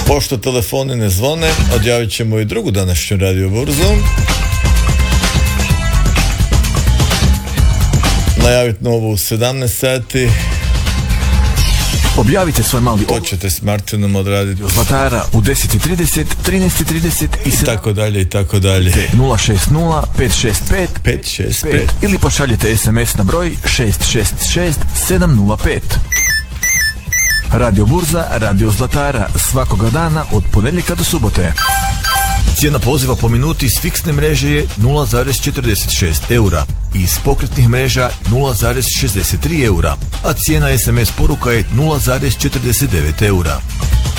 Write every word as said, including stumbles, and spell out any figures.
Pošto telefoni ne zvone, odjavit ćemo i drugu današnju radio burzu. Najaviti novu u sedamnaest sati. Objavite svoj mali To ćete s Martinom odraditi. Zlatara u deset i trideset, trinaest i trideset i I tako dalje, i tako dalje. nula šest nula pet šest pet pet šest pet ili pošaljite es em es na broj šest šest šest sedam nula pet. Radio Burza, Radio Zlatara, svakoga dana od ponedjeljka do subote. Cijena poziva po minuti s fiksne mreže je nula zarez četrdeset šest eura i iz pokretnih mreža nula zarez šezdeset tri eura, a cijena es em es poruka je nula zarez četrdeset devet eura.